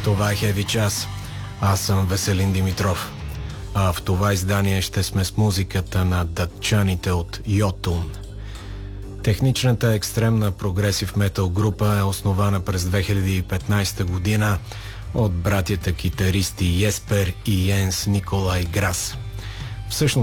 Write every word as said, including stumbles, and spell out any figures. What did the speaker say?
Това е Heavy Час. Аз съм Веселин Димитров. А в това издание ще сме с музиката на датчаните от Йотун. Техничната екстремна прогресив метал група е основана през две хиляди и петнайсета година от братята китаристи Еспер и Йенс Николай Грас. Всъщност